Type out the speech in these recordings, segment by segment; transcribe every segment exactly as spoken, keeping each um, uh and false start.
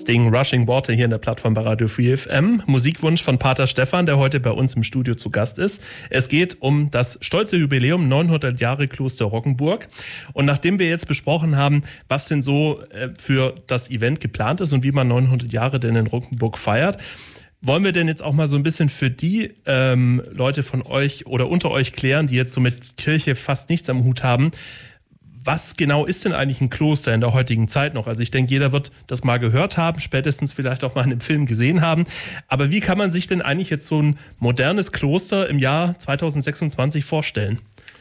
Ding Rushing Water hier in der Plattform bei Radio Free F M. Musikwunsch von Pater Stefan, der heute bei uns im Studio zu Gast ist. Es geht um das stolze Jubiläum neunhundert Jahre Kloster Roggenburg. Und nachdem wir jetzt besprochen haben, was denn so äh, für das Event geplant ist und wie man neunhundert Jahre denn in Roggenburg feiert, wollen wir denn jetzt auch mal so ein bisschen für die ähm, Leute von euch oder unter euch klären, die jetzt so mit Kirche fast nichts am Hut haben, was genau ist denn eigentlich ein Kloster in der heutigen Zeit noch? Also ich denke, jeder wird das mal gehört haben, spätestens vielleicht auch mal in einem Film gesehen haben. Aber wie kann man sich denn eigentlich jetzt so ein modernes Kloster im Jahr zweitausendsechsundzwanzig vorstellen?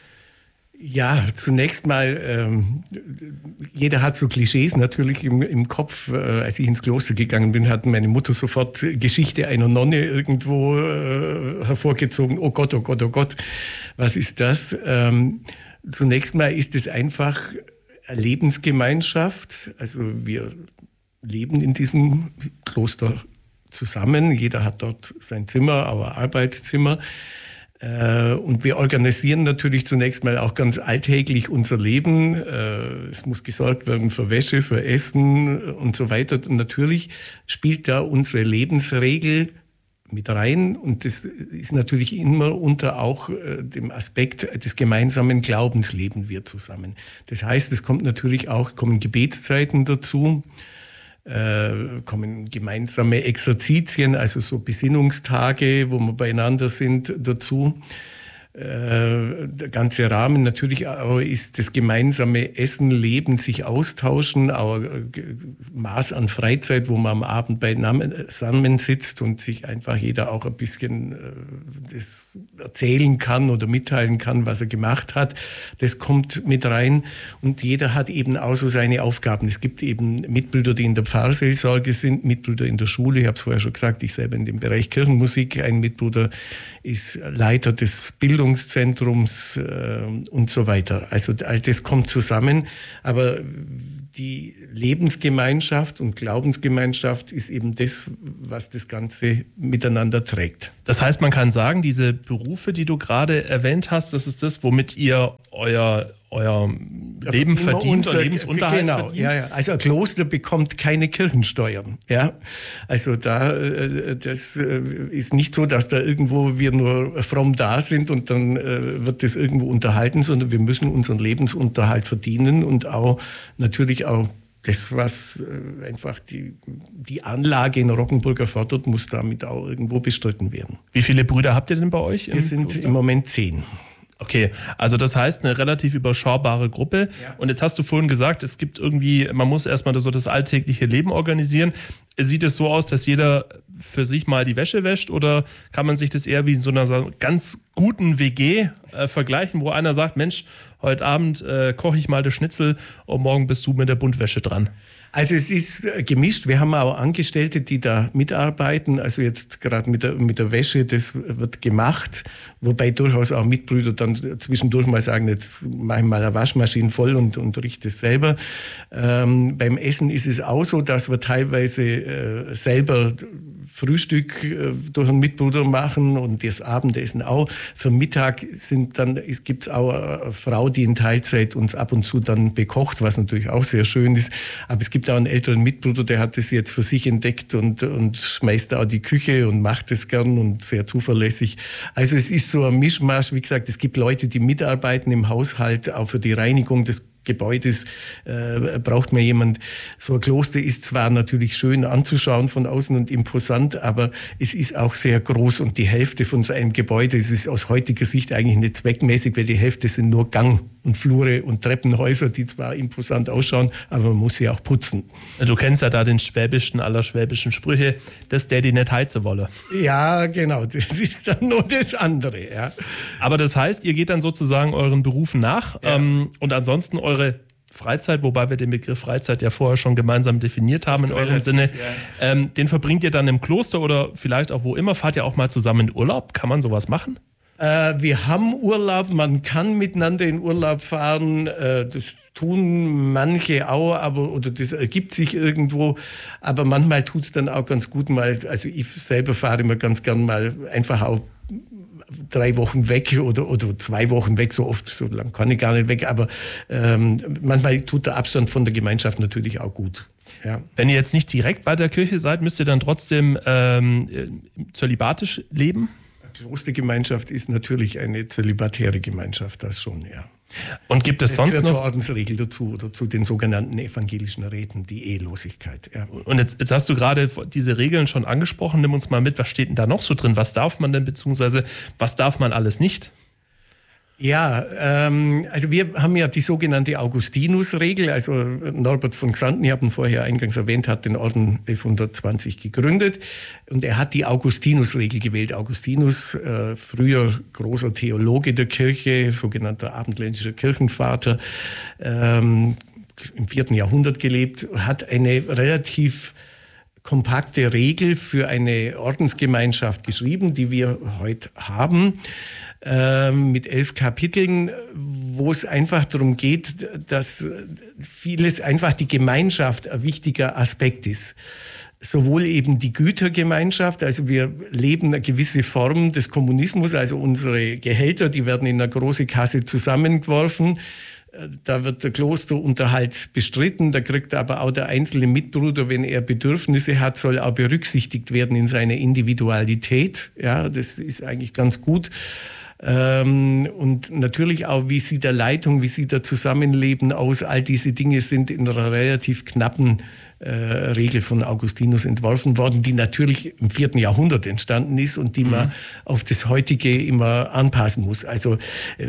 Ja, zunächst mal, ähm, jeder hat so Klischees natürlich im, im Kopf. Äh, als ich ins Kloster gegangen bin, hat meine Mutter sofort Geschichte einer Nonne irgendwo äh, hervorgezogen. Oh Gott, oh Gott, oh Gott, was ist das? Ähm, Zunächst mal ist es einfach eine Lebensgemeinschaft. Also wir leben in diesem Kloster zusammen. Jeder hat dort sein Zimmer, auch ein Arbeitszimmer. Und wir organisieren natürlich zunächst mal auch ganz alltäglich unser Leben. Es muss gesorgt werden für Wäsche, für Essen und so weiter. Und natürlich spielt da unsere Lebensregel mit rein, und das ist natürlich immer unter auch äh, dem Aspekt des gemeinsamen Glaubens leben wir zusammen. Das heißt, es kommt natürlich auch, kommen Gebetszeiten dazu, äh, kommen gemeinsame Exerzitien, also so Besinnungstage, wo wir beieinander sind, dazu. Der ganze Rahmen natürlich auch ist das gemeinsame Essen, Leben, sich austauschen, auch Maß an Freizeit, wo man am Abend beisammen sitzt und sich einfach jeder auch ein bisschen das erzählen kann oder mitteilen kann, was er gemacht hat. Das kommt mit rein, und jeder hat eben auch so seine Aufgaben. Es gibt eben Mitbrüder, die in der Pfarrseelsorge sind, Mitbrüder in der Schule, ich habe es vorher schon gesagt, ich selber in dem Bereich Kirchenmusik, ein Mitbruder ist Leiter des Bildungszentrums äh, und so weiter. Also all das kommt zusammen, aber die Lebensgemeinschaft und Glaubensgemeinschaft ist eben das, was das Ganze miteinander trägt. Das heißt, man kann sagen, diese Berufe, die du gerade erwähnt hast, das ist das, womit ihr euer, euer Leben verdient, unser euer Lebensunterhalt genau, verdient? Ja, ja. Also ein Kloster bekommt keine Kirchensteuern. Ja? Also da, das ist nicht so, dass da irgendwo wir nur fromm da sind und dann wird das irgendwo unterhalten, sondern wir müssen unseren Lebensunterhalt verdienen und auch natürlich auch das, was einfach die, die Anlage in Roggenburg erfordert, muss damit auch irgendwo bestritten werden. Wie viele Brüder habt ihr denn bei euch? Wir sind Kloster? Im Moment zehn. Okay, also das heißt eine relativ überschaubare Gruppe. Ja. Und jetzt hast du vorhin gesagt, es gibt irgendwie, man muss erstmal so das alltägliche Leben organisieren. Sieht es so aus, dass jeder für sich mal die Wäsche wäscht, oder kann man sich das eher wie in so einer ganz guten W G äh, vergleichen, wo einer sagt, Mensch, heute Abend äh, koche ich mal das Schnitzel und morgen bist du mit der Buntwäsche dran? Also es ist gemischt. Wir haben auch Angestellte, die da mitarbeiten. Also jetzt gerade mit der, mit der Wäsche, das wird gemacht. Wobei durchaus auch Mitbrüder dann zwischendurch mal sagen, jetzt mache ich mal eine Waschmaschine voll und, und richte es selber. Ähm, beim Essen ist es auch so, dass wir teilweise äh, selber Frühstück äh, durch einen Mitbruder machen und das Abendessen auch. Für Mittag sind dann, es gibt auch eine Frau, die in Teilzeit uns ab und zu dann bekocht, was natürlich auch sehr schön ist. Aber es gibt auch einen älteren Mitbruder, der hat das jetzt für sich entdeckt und, und schmeißt auch die Küche und macht es gern und sehr zuverlässig. Also es ist so ein Mischmasch. Wie gesagt, es gibt Leute, die mitarbeiten im Haushalt, auch für die Reinigung des Gebäudes äh, braucht man jemand. So ein Kloster ist zwar natürlich schön anzuschauen von außen und imposant, aber es ist auch sehr groß, und die Hälfte von so einem Gebäude, es ist aus heutiger Sicht eigentlich nicht zweckmäßig, weil die Hälfte sind nur Gang und Flure und Treppenhäuser, die zwar imposant ausschauen, aber man muss sie auch putzen. Du kennst ja da den schwäbischen aller schwäbischen Sprüche, dass der die nicht heizen wolle. Ja, genau, das ist dann nur das andere. Ja. Aber das heißt, ihr geht dann sozusagen euren Berufen nach, ja. ähm, und ansonsten eure Freizeit, wobei wir den Begriff Freizeit ja vorher schon gemeinsam definiert haben in eurem Sinne, ja. ähm, den verbringt ihr dann im Kloster oder vielleicht auch wo immer? Fahrt ihr auch mal zusammen in Urlaub? Kann man sowas machen? Äh, wir haben Urlaub, man kann miteinander in Urlaub fahren, äh, das tun manche auch, aber oder das ergibt sich irgendwo, aber manchmal tut es dann auch ganz gut mal, also ich selber fahre immer ganz gern mal einfach auch drei Wochen weg oder, oder zwei Wochen weg, so oft, so lang kann ich gar nicht weg, aber ähm, manchmal tut der Abstand von der Gemeinschaft natürlich auch gut. Ja. Wenn ihr jetzt nicht direkt bei der Kirche seid, müsst ihr dann trotzdem ähm, zölibatisch leben? Klostergemeinschaft ist natürlich eine zölibatäre Gemeinschaft, das schon, ja. Und gibt es das sonst gehört noch... zur Ordensregel dazu oder zu den sogenannten evangelischen Räten, die Ehelosigkeit. Ja. Und jetzt, jetzt hast du gerade diese Regeln schon angesprochen. Nimm uns mal mit, was steht denn da noch so drin? Was darf man denn, beziehungsweise was darf man alles nicht? Ja, ähm, also wir haben ja die sogenannte Augustinus-Regel. Also Norbert von Xanten, ich habe ihn vorher eingangs erwähnt, hat den Orden elfhundertzwanzig gegründet und er hat die Augustinus-Regel gewählt. Augustinus, äh, früher großer Theologe der Kirche, sogenannter abendländischer Kirchenvater, ähm, im vierten Jahrhundert gelebt, hat eine relativ kompakte Regel für eine Ordensgemeinschaft geschrieben, die wir heute haben, äh, mit elf Kapiteln, wo es einfach darum geht, dass vieles einfach die Gemeinschaft ein wichtiger Aspekt ist. Sowohl eben die Gütergemeinschaft, also wir leben eine gewisse Form des Kommunismus, also unsere Gehälter, die werden in eine große Kasse zusammengeworfen. Da wird der Klosterunterhalt bestritten, da kriegt aber auch der einzelne Mitbruder, wenn er Bedürfnisse hat, soll auch berücksichtigt werden in seiner Individualität. Ja, das ist eigentlich ganz gut. Ähm, und natürlich auch, wie sieht der Leitung, wie sieht der Zusammenleben aus, all diese Dinge sind in einer relativ knappen äh, Regel von Augustinus entworfen worden, die natürlich im vierten Jahrhundert entstanden ist und die mhm. man auf das heutige immer anpassen muss. Also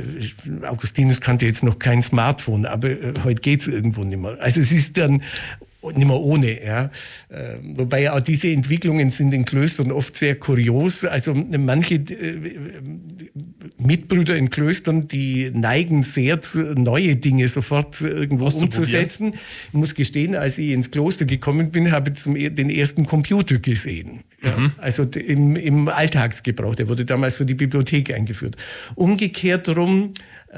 äh, Augustinus kannte jetzt noch kein Smartphone, aber äh, heute geht es irgendwo nicht mehr. Also es ist dann nicht mehr ohne, ja. Äh, wobei auch diese Entwicklungen sind in Klöstern oft sehr kurios. Also manche äh, Mitbrüder in Klöstern, die neigen sehr zu neue Dinge sofort irgendwo umzusetzen. Ich muss gestehen, als ich ins Kloster gekommen bin, habe ich zum, den ersten Computer gesehen. Ja. Mhm. Also im, im Alltagsgebrauch. Der wurde damals für die Bibliothek eingeführt. Umgekehrt darum,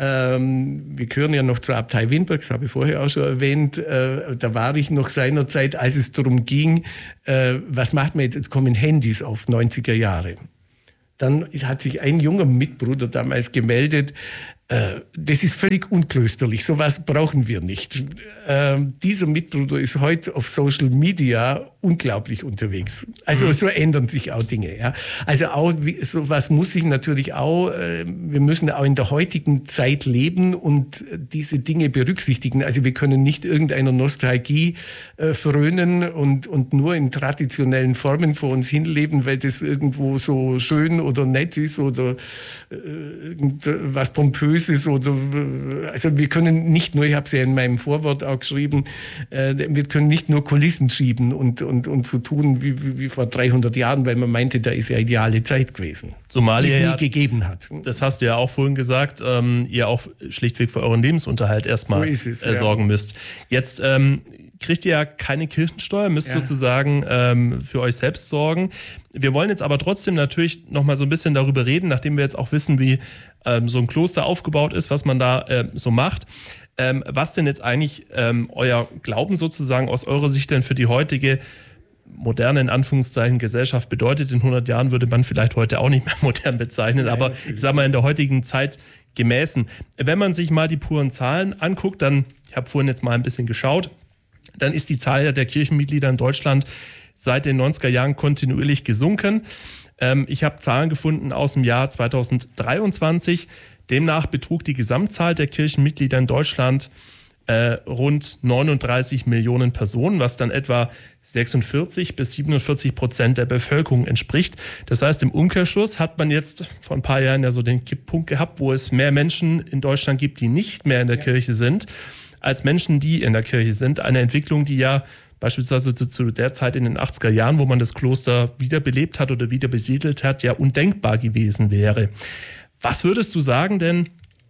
Ähm, wir gehören ja noch zur Abtei Windberg, das habe ich vorher auch schon erwähnt. Äh, da war ich noch seinerzeit, als es darum ging, äh, was macht man jetzt? Jetzt kommen Handys auf neunziger Jahre. Dann hat sich ein junger Mitbruder damals gemeldet, äh, das ist völlig unklösterlich, sowas brauchen wir nicht. Äh, dieser Mitbruder ist heute auf Social Media unglaublich unterwegs. Also mhm. so ändern sich auch Dinge. Ja. Also auch wie, sowas muss sich natürlich auch, äh, wir müssen auch in der heutigen Zeit leben und diese Dinge berücksichtigen. Also wir können nicht irgendeiner Nostalgie äh, frönen und, und nur in traditionellen Formen vor uns hinleben, weil das irgendwo so schön oder nett ist oder äh, irgendwas Pompöses oder also wir können nicht nur, ich habe es ja in meinem Vorwort auch geschrieben, äh, wir können nicht nur Kulissen schieben und Und, und so tun wie, wie, wie vor dreihundert Jahren, weil man meinte, da ist ja ideale Zeit gewesen. Zumal die es ihr nie ja, gegeben hat. Das hast du ja auch vorhin gesagt, ähm, ihr auch schlichtweg für euren Lebensunterhalt erstmal so es, äh, sorgen ja. müsst. Jetzt ähm, kriegt ihr ja keine Kirchensteuer, müsst ja. sozusagen ähm, für euch selbst sorgen. Wir wollen jetzt aber trotzdem natürlich noch mal so ein bisschen darüber reden, nachdem wir jetzt auch wissen, wie ähm, so ein Kloster aufgebaut ist, was man da äh, so macht. Ähm, was denn jetzt eigentlich ähm, euer Glauben sozusagen aus eurer Sicht denn für die heutige moderne, in Anführungszeichen, Gesellschaft bedeutet? In hundert Jahren würde man vielleicht heute auch nicht mehr modern bezeichnen, Nein, aber ich sage mal in der heutigen Zeit gemäßen. Wenn man sich mal die puren Zahlen anguckt, dann, ich habe vorhin jetzt mal ein bisschen geschaut, dann ist die Zahl der Kirchenmitglieder in Deutschland seit den neunziger Jahren kontinuierlich gesunken. Ähm, ich habe Zahlen gefunden aus dem Jahr zweitausenddreiundzwanzig. Demnach betrug die Gesamtzahl der Kirchenmitglieder in Deutschland äh, rund neununddreißig Millionen Personen, was dann etwa sechsundvierzig bis siebenundvierzig Prozent der Bevölkerung entspricht. Das heißt, im Umkehrschluss hat man jetzt vor ein paar Jahren ja so den Kipppunkt gehabt, wo es mehr Menschen in Deutschland gibt, die nicht mehr in der ja. Kirche sind, als Menschen, die in der Kirche sind. Eine Entwicklung, die ja beispielsweise zu, zu der Zeit in den achtziger Jahren, wo man das Kloster wiederbelebt hat oder wieder besiedelt hat, ja undenkbar gewesen wäre. Was würdest du sagen denn,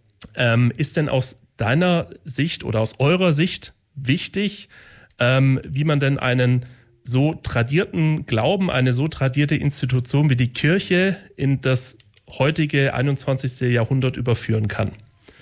ähm, ist denn aus deiner Sicht oder aus eurer Sicht wichtig, ähm, wie man denn einen so tradierten Glauben, eine so tradierte Institution wie die Kirche in das heutige einundzwanzigste Jahrhundert überführen kann?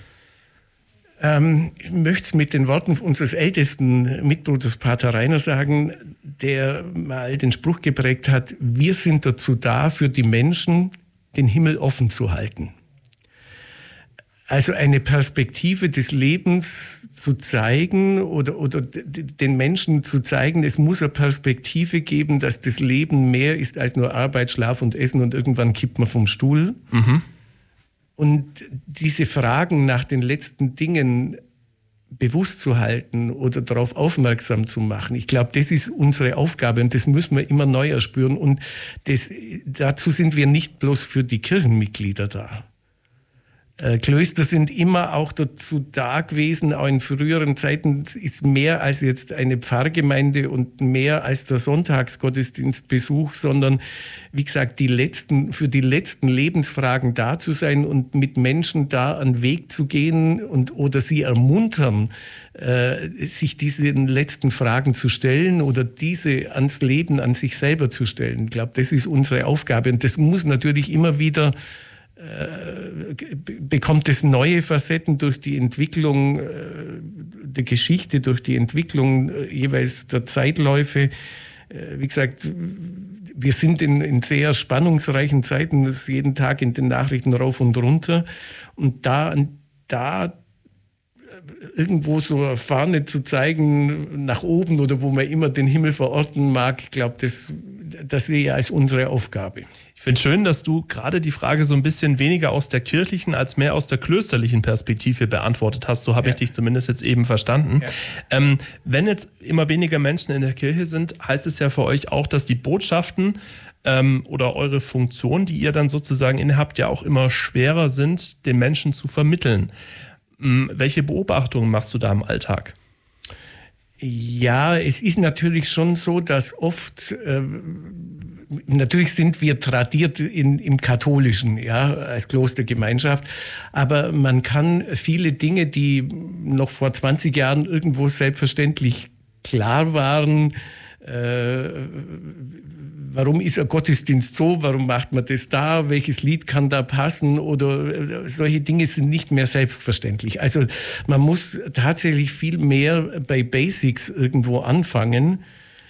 Ähm, ich möchte es mit den Worten unseres ältesten Mitbruders Pater Rainer sagen, der mal den Spruch geprägt hat, wir sind dazu da, für die Menschen den Himmel offen zu halten. Also eine Perspektive des Lebens zu zeigen oder, oder den Menschen zu zeigen, es muss eine Perspektive geben, dass das Leben mehr ist als nur Arbeit, Schlaf und Essen und irgendwann kippt man vom Stuhl. Mhm. Und diese Fragen nach den letzten Dingen bewusst zu halten oder darauf aufmerksam zu machen. Ich glaube, das ist unsere Aufgabe und das müssen wir immer neu erspüren. Und das, dazu sind wir nicht bloß für die Kirchenmitglieder da. Klöster sind immer auch dazu da gewesen, auch in früheren Zeiten ist mehr als jetzt eine Pfarrgemeinde und mehr als der Sonntagsgottesdienstbesuch, sondern wie gesagt, die letzten, für die letzten Lebensfragen da zu sein und mit Menschen da einen Weg zu gehen und oder sie ermuntern, äh, sich diesen letzten Fragen zu stellen oder diese ans Leben, an sich selber zu stellen. Ich glaube, das ist unsere Aufgabe und das muss natürlich immer wieder bekommt es neue Facetten durch die Entwicklung äh, der Geschichte, durch die Entwicklung äh, jeweils der Zeitläufe. Äh, wie gesagt, wir sind in, in sehr spannungsreichen Zeiten, das ist jeden Tag in den Nachrichten rauf und runter. Und da, da irgendwo so eine Fahne zu zeigen, nach oben oder wo man immer den Himmel verorten mag, ich glaube, das, das sehe ich als unsere Aufgabe. Ich finde schön, dass du gerade die Frage so ein bisschen weniger aus der kirchlichen als mehr aus der klösterlichen Perspektive beantwortet hast. So habe ja. ich dich zumindest jetzt eben verstanden. Ja. Ähm, wenn jetzt immer weniger Menschen in der Kirche sind, heißt es ja für euch auch, dass die Botschaften ähm, oder eure Funktion, die ihr dann sozusagen innehabt, ja auch immer schwerer sind, den Menschen zu vermitteln. Ähm, welche Beobachtungen machst du da im Alltag? Ja, es ist natürlich schon so, dass oft, äh, natürlich sind wir tradiert in, im Katholischen, ja, als Klostergemeinschaft, aber man kann viele Dinge, die noch vor zwanzig Jahren irgendwo selbstverständlich klar waren, äh, warum ist ein Gottesdienst so, warum macht man das da, welches Lied kann da passen oder solche Dinge sind nicht mehr selbstverständlich. Also man muss tatsächlich viel mehr bei Basics irgendwo anfangen.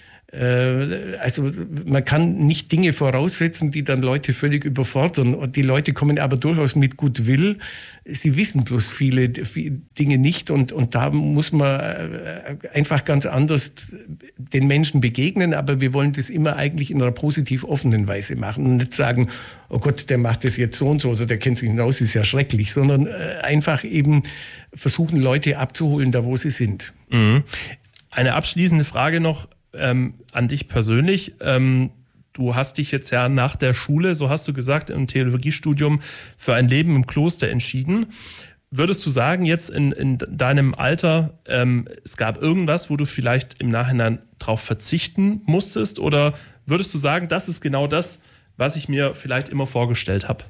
Also man kann nicht Dinge voraussetzen, die dann Leute völlig überfordern. Und die Leute kommen aber durchaus mit Gutwill. Sie wissen bloß viele, viele Dinge nicht und, und da muss man einfach ganz anders den Menschen begegnen. Aber wir wollen das immer eigentlich in einer positiv offenen Weise machen und nicht sagen, oh Gott, der macht das jetzt so und so oder der kennt sich hinaus, ist ja schrecklich, sondern einfach eben versuchen, Leute abzuholen, da wo sie sind. Mhm. Eine abschließende Frage noch. Ähm, an dich persönlich. Ähm, du hast dich jetzt ja nach der Schule, so hast du gesagt, im Theologiestudium für ein Leben im Kloster entschieden. Würdest du sagen, jetzt in, in deinem Alter, ähm, es gab irgendwas, wo du vielleicht im Nachhinein drauf verzichten musstest? Oder würdest du sagen, das ist genau das, was ich mir vielleicht immer vorgestellt habe?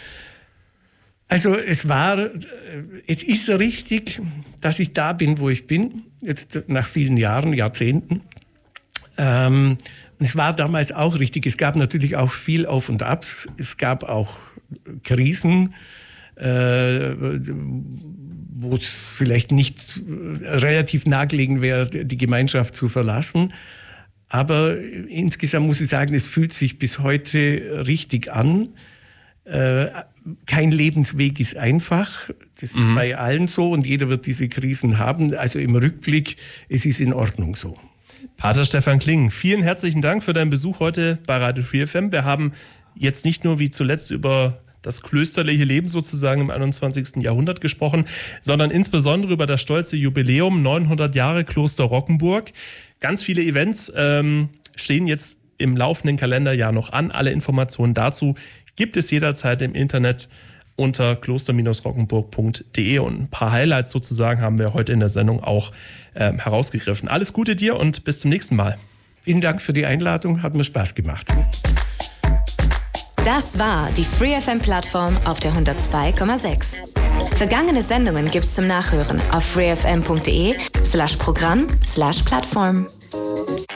Also es war, es ist richtig, dass ich da bin, wo ich bin, jetzt nach vielen Jahren, Jahrzehnten. Ähm, es war damals auch richtig. Es gab natürlich auch viel Auf und Abs. Es gab auch Krisen, äh, wo es vielleicht nicht relativ nahegelegen wäre, die Gemeinschaft zu verlassen. Aber insgesamt muss ich sagen, es fühlt sich bis heute richtig an. Äh, kein Lebensweg ist einfach. Das ist mhm. bei allen so und jeder wird diese Krisen haben. Also im Rückblick, es ist in Ordnung so. Pater Stefan Kling, vielen herzlichen Dank für deinen Besuch heute bei Radio Free F M. Wir haben jetzt nicht nur wie zuletzt über das klösterliche Leben sozusagen im einundzwanzigsten Jahrhundert gesprochen, sondern insbesondere über das stolze Jubiläum neunhundert Jahre Kloster Rockenburg. Ganz viele Events ähm, stehen jetzt im laufenden Kalenderjahr noch an. Alle Informationen dazu gibt es jederzeit im Internet unter kloster rockenburg punkt de und ein paar Highlights sozusagen haben wir heute in der Sendung auch äh, herausgegriffen. Alles Gute dir und bis zum nächsten Mal. Vielen Dank für die Einladung, hat mir Spaß gemacht. Das war die Free F M-Plattform auf der hundertzwei Komma sechs. Vergangene Sendungen gibt's zum Nachhören auf freefm punkt de slash Programm slash Plattform.